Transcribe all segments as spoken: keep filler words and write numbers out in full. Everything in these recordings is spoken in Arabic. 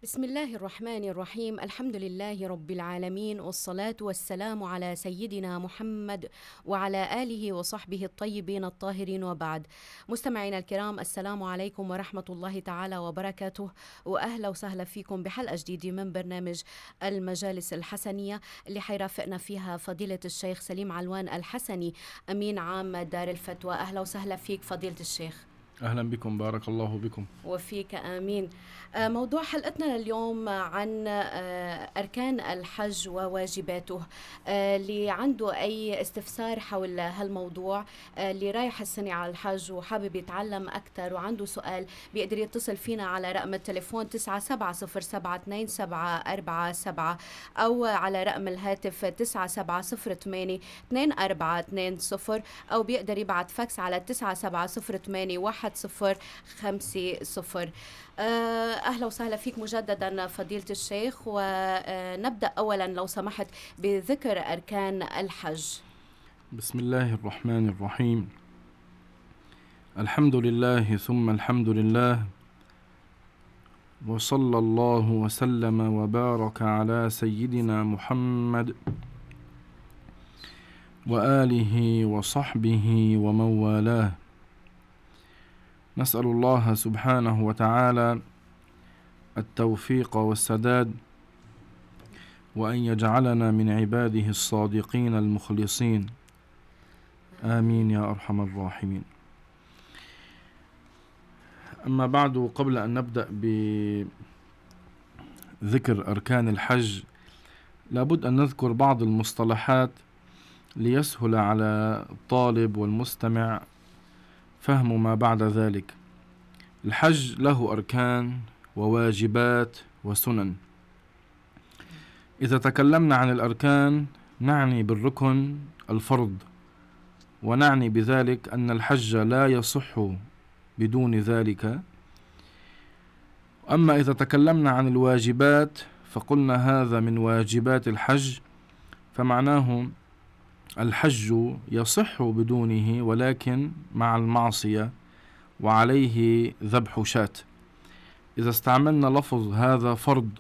بسم الله الرحمن الرحيم. الحمد لله رب العالمين، والصلاة والسلام على سيدنا محمد وعلى آله وصحبه الطيبين الطاهرين، وبعد. مستمعينا الكرام، السلام عليكم ورحمة الله تعالى وبركاته، وأهلا وسهلا فيكم بحلقة جديدة من برنامج المجالس الحسنية اللي حيرافقنا فيها فضيلة الشيخ سليم علوان الحسني، أمين عام دار الفتوى. أهلا وسهلا فيك فضيلة الشيخ. أهلا بكم، بارك الله بكم. وفيك آمين. موضوع حلقتنا اليوم عن أركان الحج وواجباته. اللي عنده أي استفسار حول هالموضوع، اللي رايح السنة على الحج وحابب يتعلم أكثر وعنده سؤال، بيقدر يتصل فينا على رقم التليفون تسعة سبعة صفر سبعة اثنين سبعة أربعة سبعة، أو على رقم الهاتف تسعة سبعة صفر ثمانية اثنين أربعة اثنين صفر، أو بيقدر يبعت فاكس على تسعة سبعة صفر ثمانية واحد صفر خمسة صفر. أهلا وسهلا فيك مجددا فضيلة الشيخ، ونبدأ أولا لو سمحت بذكر أركان الحج. بسم الله الرحمن الرحيم. الحمد لله ثم الحمد لله، وصلى الله وسلم وبارك على سيدنا محمد وآله وصحبه ومن والاه. نسأل الله سبحانه وتعالى التوفيق والسداد، وأن يجعلنا من عباده الصادقين المخلصين، آمين يا أرحم الراحمين. أما بعد، قبل أن نبدأ بذكر أركان الحج، لابد أن نذكر بعض المصطلحات ليسهل على الطالب والمستمع فهم ما بعد ذلك. الحج له أركان وواجبات وسنن. إذا تكلمنا عن الأركان نعني بالركن الفرض، ونعني بذلك أن الحج لا يصح بدون ذلك. أما إذا تكلمنا عن الواجبات فقلنا هذا من واجبات الحج، فمعناه الحج يصح بدونه ولكن مع المعصية وعليه ذبح شاة. إذا استعملنا لفظ هذا فرض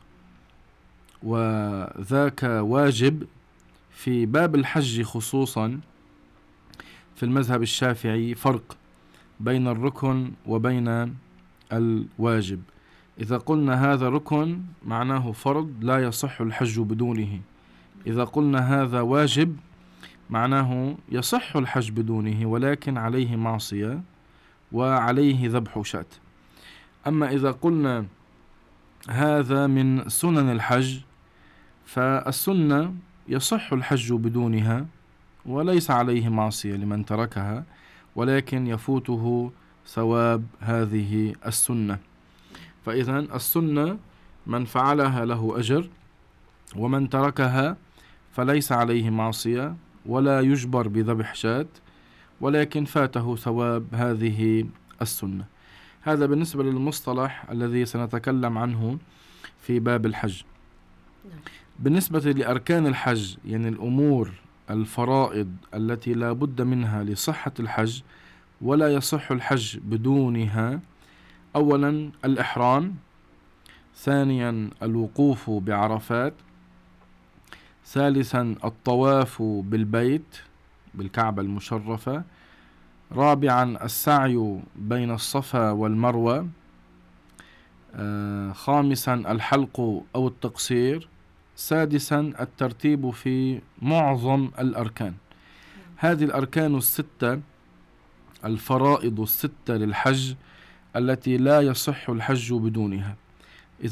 وذاك واجب في باب الحج خصوصا، في المذهب الشافعي فرق بين الركن وبين الواجب. إذا قلنا هذا ركن معناه فرض لا يصح الحج بدونه، إذا قلنا هذا واجب معناه يصح الحج بدونه ولكن عليه معصية وعليه ذبح شاة. أما إذا قلنا هذا من سنن الحج، فالسنة يصح الحج بدونها وليس عليه معصية لمن تركها، ولكن يفوته ثواب هذه السنة. فإذا السنة من فعلها له أجر، ومن تركها فليس عليه معصية ولا يجبر بذبح شاة، ولكن فاته ثواب هذه السنة. هذا بالنسبة للمصطلح الذي سنتكلم عنه في باب الحج. بالنسبة لأركان الحج، يعني الأمور الفرائض التي لا بد منها لصحة الحج ولا يصح الحج بدونها: أولا الإحرام، ثانيا الوقوف بعرفات، ثالثا الطواف بالبيت بالكعبة المشرفة، رابعا السعي بين الصفا والمروة، آه، خامسا الحلق أو التقصير، سادسا الترتيب في معظم الأركان. هذه الأركان الستة، الفرائض الستة للحج التي لا يصح الحج بدونها.